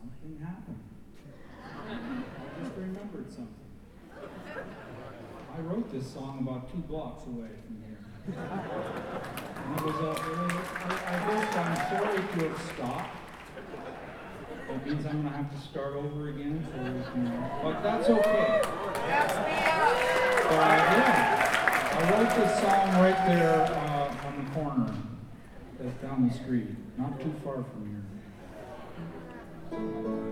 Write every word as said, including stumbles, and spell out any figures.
something happened. I just remembered something. I wrote this song about two blocks away from here. And it was a, it was, I, I guess I'm sorry to have stopped. That means I'm going to have to start over again, so, you know, but that's okay. But, uh, yeah, I wrote this song right there uh, on the corner, that's down the street, not too far from here.